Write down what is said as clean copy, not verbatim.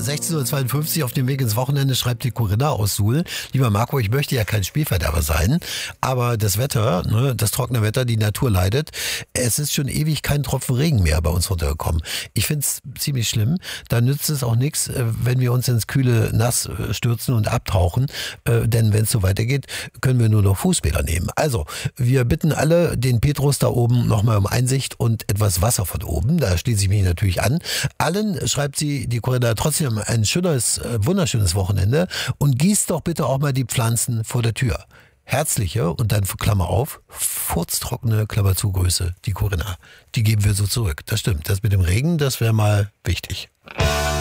16:52 Uhr auf dem Weg ins Wochenende schreibt die Corinna aus Suhl. Lieber Marco, ich möchte ja kein Spielverderber sein, aber das Wetter, das trockene Wetter, die Natur leidet. Es ist schon ewig kein Tropfen Regen mehr bei uns runtergekommen. Ich finde es ziemlich schlimm. Da nützt es auch nichts, wenn wir uns ins kühle Nass stürzen und abtauchen. Denn wenn es so weitergeht, können wir nur noch Fußbäder nehmen. Also, wir bitten alle, den Petrus da oben nochmal um Einsicht und etwas Wasser von oben. Da schließe ich mich natürlich an. Allen, schreibt sie, die Corinna, trotzdem ein schönes, wunderschönes Wochenende und gießt doch bitte auch mal die Pflanzen vor der Tür. Herzliche und dann Klammer auf, furztrockene Klammer zu Grüße, die Corinna. Die geben wir so zurück. Das stimmt. Das mit dem Regen, das wäre mal wichtig.